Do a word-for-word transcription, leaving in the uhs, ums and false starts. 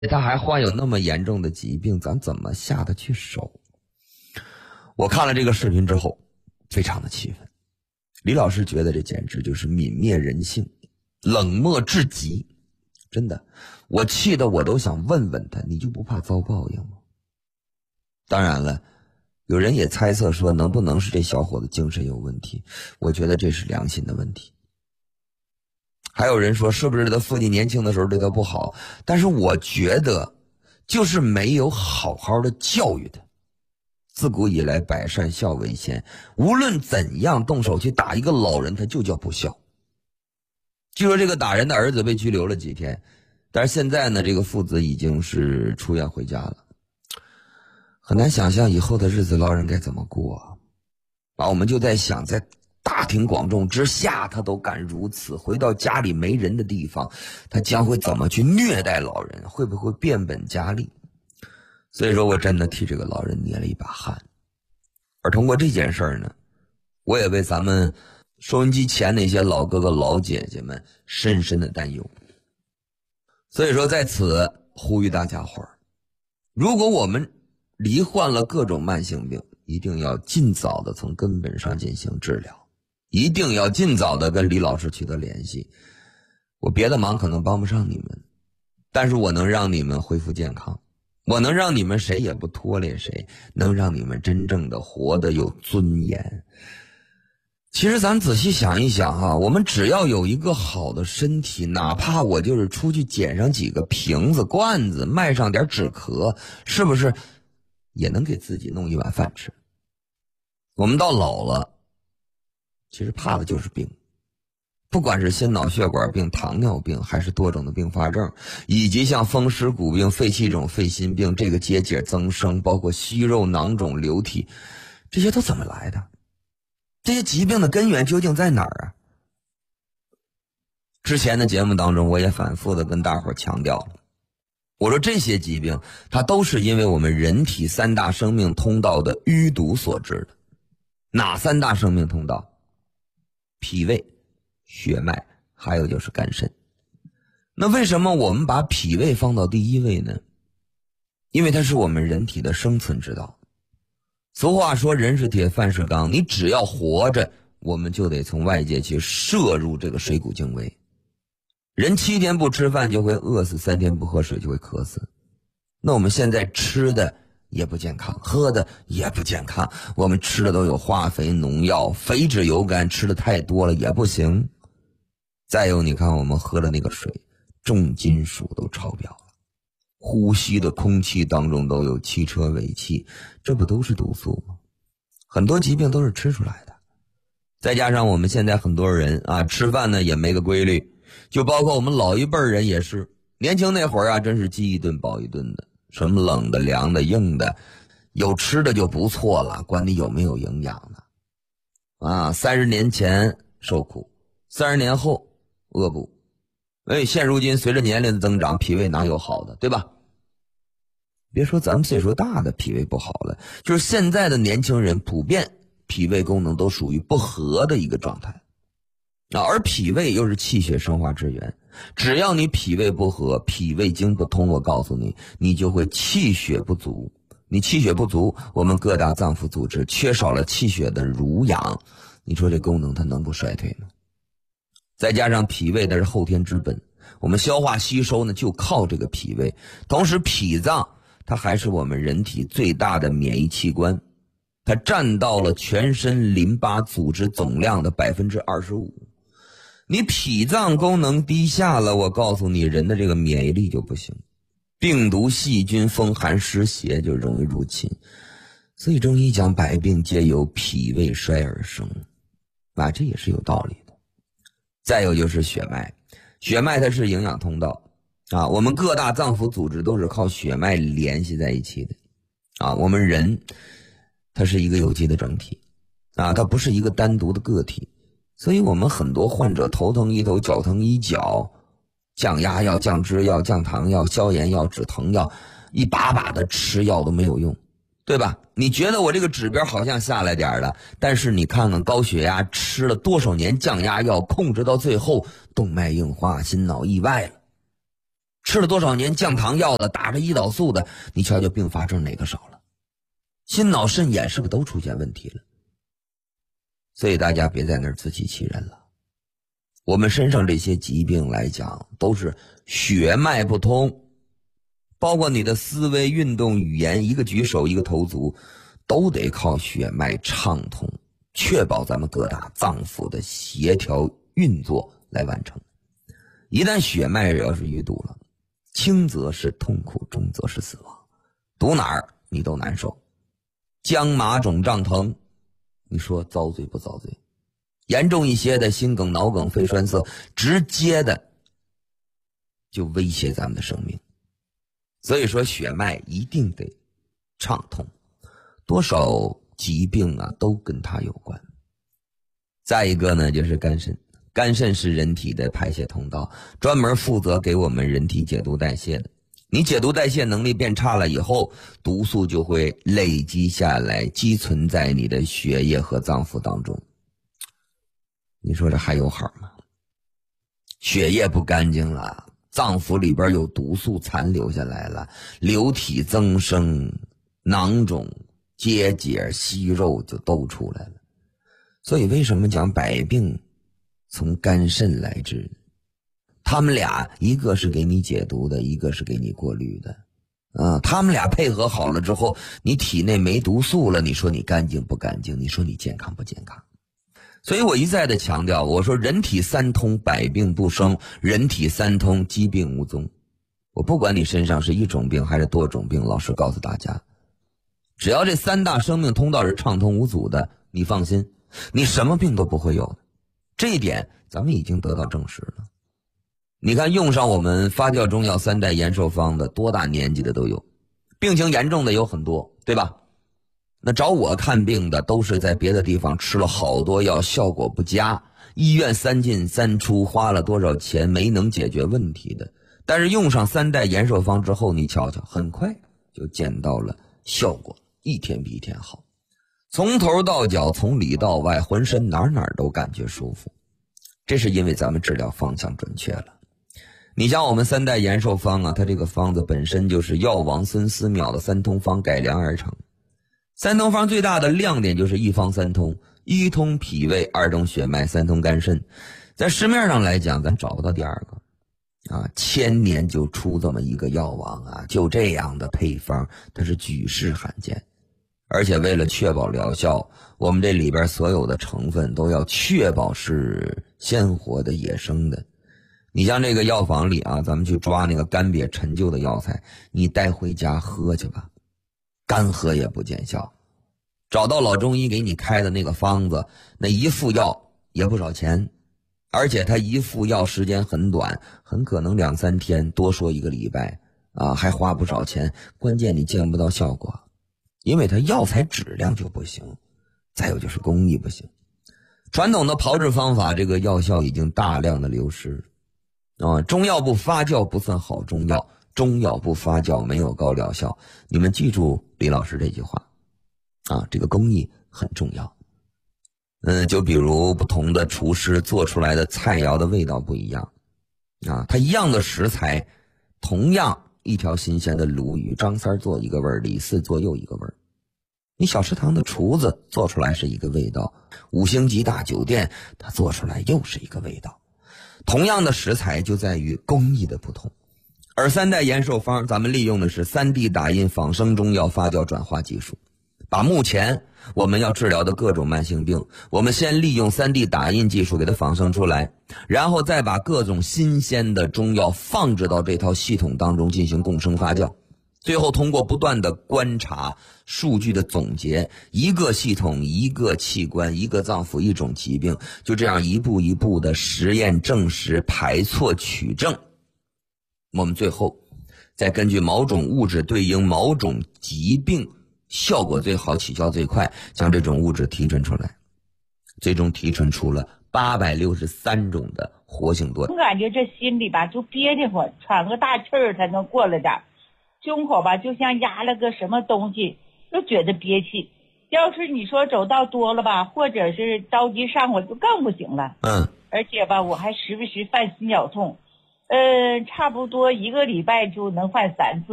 他还患有那么严重的疾病，咱怎么下得去手？我看了这个视频之后，非常的气愤。李老师觉得这简直就是泯灭人性，冷漠至极。真的，我气得我都想问问他，你就不怕遭报应吗？当然了，有人也猜测说，能不能是这小伙子精神有问题？我觉得这是良心的问题。还有人说，是不是他父亲年轻的时候对他不好？但是我觉得，就是没有好好的教育他。自古以来，百善孝为先，无论怎样动手去打一个老人，他就叫不孝。据说这个打人的儿子被拘留了几天，但是现在呢，这个父子已经是出院回家了。很难想象以后的日子老人该怎么过啊！我们就在想，在大庭广众之下他都敢如此，回到家里没人的地方，他将会怎么去虐待老人？会不会变本加厉？所以说我真的替这个老人捏了一把汗。而通过这件事儿呢，我也为咱们收音机前那些老哥哥老姐姐们深深的担忧。所以说在此呼吁大家伙儿，如果我们罹患了各种慢性病，一定要尽早的从根本上进行治疗，一定要尽早的跟李老师取得联系。我别的忙可能帮不上你们，但是我能让你们恢复健康，我能让你们谁也不拖累谁，能让你们真正的活得有尊严。其实咱仔细想一想哈、啊，我们只要有一个好的身体，哪怕我就是出去捡上几个瓶子罐子，卖上点纸壳，是不是也能给自己弄一碗饭吃？我们到老了，其实怕的就是病，不管是心脑血管病、糖尿病，还是多种的并发症，以及像风湿骨病、肺气肿、肺心病，这个结节增生，包括息肉、囊肿、瘤体，这些都怎么来的？这些疾病的根源究竟在哪儿啊？之前的节目当中，我也反复的跟大伙儿强调了，我说这些疾病它都是因为我们人体三大生命通道的淤堵所致的。哪三大生命通道？脾胃、血脉，还有就是肝肾。那为什么我们把脾胃放到第一位呢？因为它是我们人体的生存之道。俗话说人是铁，饭是钢，你只要活着，我们就得从外界去摄入这个水谷精微。人七天不吃饭就会饿死，三天不喝水就会渴死。那我们现在吃的也不健康，喝的也不健康，我们吃的都有化肥、农药、肥脂油甘，吃的太多了也不行。再有你看我们喝的那个水，重金属都超标了，呼吸的空气当中都有汽车尾气，这不都是毒素吗？很多疾病都是吃出来的。再加上我们现在很多人啊，吃饭呢也没个规律，就包括我们老一辈人也是，年轻那会儿啊，真是饥一顿饱一顿的，什么冷的、凉的、硬的，有吃的就不错了，管你有没有营养呢。啊，三十年前受苦，三十年后饿不。哎，现如今随着年龄的增长，脾胃哪有好的，对吧？别说咱们岁数大的脾胃不好了，就是现在的年轻人普遍脾胃功能都属于不和的一个状态。啊，而脾胃又是气血生化之源，只要你脾胃不和，脾胃经不通，我告诉你，你就会气血不足。你气血不足，我们各大脏腑组织缺少了气血的濡养，你说这功能它能不衰退吗？再加上脾胃它是后天之本，我们消化吸收呢就靠这个脾胃。同时脾脏它还是我们人体最大的免疫器官，它占到了全身淋巴组织总量的 百分之二十五。你脾脏功能低下了，我告诉你，人的这个免疫力就不行，病毒、细菌、风寒、湿邪就容易入侵。所以中医讲百病皆由脾胃衰而生，啊，这也是有道理的。再有就是血脉，血脉它是营养通道啊，我们各大脏腑组织都是靠血脉联系在一起的啊。我们人它是一个有机的整体啊，它不是一个单独的个体。所以我们很多患者头疼医头，脚疼医脚，降压药、降脂药、降糖药、消炎药、止疼药，一把把的吃药都没有用，对吧？你觉得我这个指标好像下来点了，但是你看看高血压吃了多少年降压药，控制到最后动脉硬化、心脑意外了。 吃了多少年降糖药的，打着胰岛素的，你瞧瞧并发症哪个少了？心脑肾眼是不是都出现问题了？所以大家别在那儿自欺欺人了。我们身上这些疾病来讲，都是血脉不通，包括你的思维、运动、语言，一个举手一个投足，都得靠血脉畅通，确保咱们各大脏腑的协调运作来完成。一旦血脉要是淤堵了，轻则是痛苦，重则是死亡，堵哪儿你都难受。僵麻肿胀疼，你说遭罪不遭罪？严重一些的心梗、脑梗、肺栓塞，直接的就威胁咱们的生命。所以说血脉一定得畅通，多少疾病啊都跟它有关。再一个呢，就是肝肾。肝肾是人体的排泄通道，专门负责给我们人体解毒代谢的。你解毒代谢能力变差了以后，毒素就会累积下来，积存在你的血液和脏腑当中。你说这还有好吗？血液不干净了，脏腑里边有毒素残留下来了，流体增生，囊肿、结节、息肉就都出来了。所以为什么讲百病从肝肾来治？他们俩一个是给你解毒的，一个是给你过滤的啊，他们俩配合好了之后，你体内没毒素了，你说你干净不干净？你说你健康不健康？所以我一再的强调，我说人体三通，百病不生，人体三通，疾病无踪。我不管你身上是一种病还是多种病，老师告诉大家，只要这三大生命通道是畅通无阻的，你放心，你什么病都不会有的。这一点咱们已经得到证实了。你看用上我们发酵中药三代延寿方的多大年纪的都有，病情严重的有很多，对吧？那找我看病的都是在别的地方吃了好多药，效果不佳，医院三进三出，花了多少钱没能解决问题的。但是用上三代延寿方之后，你瞧瞧，很快就见到了效果，一天比一天好，从头到脚，从里到外，浑身哪哪都感觉舒服。这是因为咱们治疗方向准确了。你像我们三代延寿方啊，它这个方子本身就是药王孙思邈的三通方改良而成。三通方最大的亮点就是一方三通，一通脾胃，二通血脉，三通肝肾。在市面上来讲，咱找不到第二个啊，千年就出这么一个药王啊，就这样的配方，它是举世罕见。而且为了确保疗效，我们这里边所有的成分都要确保是鲜活的、野生的。你像这个药房里啊，咱们去抓那个干瘪陈旧的药材，你带回家喝去吧，干喝也不见效。找到老中医给你开的那个方子，那一副药也不少钱，而且它一副药时间很短，很可能两三天，多说一个礼拜啊，还花不少钱。关键你见不到效果，因为它药材质量就不行，再有就是工艺不行。传统的炮制方法，这个药效已经大量的流失啊！中药不发酵不算好中药，中药不发酵没有高疗效。你们记住李老师这句话啊，这个工艺很重要。嗯，就比如不同的厨师做出来的菜肴的味道不一样啊，它一样的食材，同样一条新鲜的鲈鱼，张三做一个味儿，李四做又一个味儿。你小食堂的厨子做出来是一个味道，五星级大酒店他做出来又是一个味道。同样的食材就在于工艺的不同。而三代延寿方咱们利用的是 三 D 打印仿生中药发酵转化技术，把目前我们要治疗的各种慢性病，我们先利用 三 D 打印技术给它仿生出来，然后再把各种新鲜的中药放置到这套系统当中进行共生发酵，最后通过不断的观察数据的总结，一个系统一个器官一个脏腑一种疾病，就这样一步一步的实验证实排错取证，我们最后再根据某种物质对应某种疾病效果最好起效最快，将这种物质提纯出来，最终提纯出了八百六十三种的活性多。 我感觉这心里吧就憋得慌，喘个大气儿才能过来点，胸口吧就像压了个什么东西，就觉得憋气。要是你说走道多了吧，或者是着急上火就更不行了。 嗯， 而且吧我还时不时犯心绞痛， 呃，差不多一个礼拜就能犯三次。